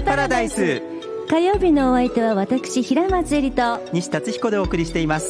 パラダイス。 火曜日のお相手は私平松恵里と西達彦でお送りしています。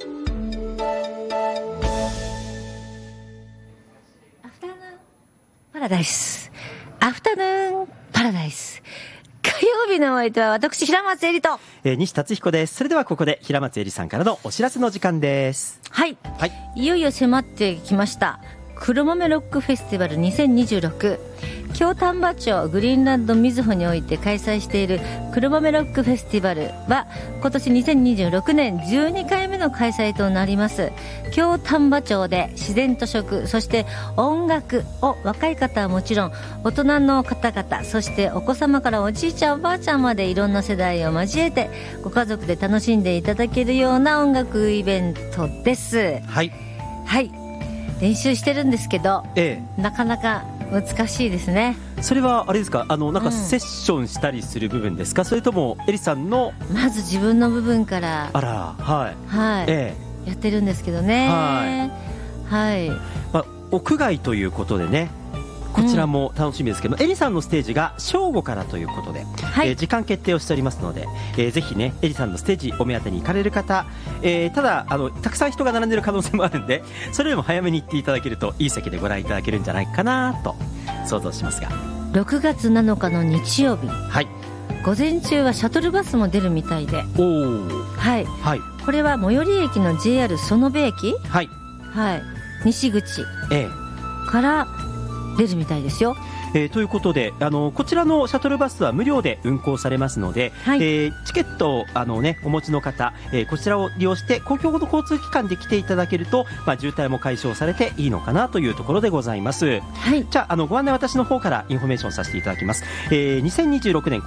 アフタヌーンパラダイス、アフタヌーンパラダイス。火曜日のお相手は私平松恵里と、 西達彦です。それではここで平松恵里さんからのお知らせの時間です。 はい、いよいよ迫ってきました黒豆ロックフェスティバル2026。京丹波町グリーンランドみずほにおいて開催している黒豆ロックフェスティバルは今年2026年12回目の開催となります。京丹波町で自然と食、そして音楽を若い方はもちろん大人の方々、そしてお子様からおじいちゃんおばあちゃんまでいろんな世代を交えてご家族で楽しんでいただけるような音楽イベントです。 はい、 練習してるんですけど、なかなか難しいですね。 それはあれですか、なんかセッションしたりする部分ですか、それともエリさんのまず自分の部分からやってるんですけどね。 屋外ということでね、こちらも楽しみですけど、エリさんのステージが正午からということで、時間決定をしておりますので、ぜひねエリさんのステージお目当てに行かれる方、ただたくさん人が並んでいる可能性もあるんで、それよりも早めに行っていただけるといい席でご覧いただけるんじゃないかなと想像しますが、 6月7日の日曜日、午前中はシャトルバスも出るみたいで、これは最寄り駅の JR 園部駅、西口から出るみたいですよ。 ということでこちらのシャトルバスは無料で運行されますので、チケットをお持ちの方、こちらを利用して公共の交通機関で来ていただけると、渋滞も解消されていいのかなというところでございます。じゃあご案内私の方からインフォメーションさせていただきます。2026年